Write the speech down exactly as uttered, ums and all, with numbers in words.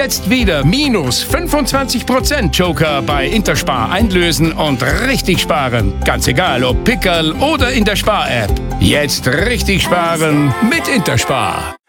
Jetzt wieder minus fünfundzwanzig Prozent Joker bei Interspar einlösen und richtig sparen. Ganz egal, ob Pickerl oder in der Spar-App. Jetzt richtig sparen mit Interspar.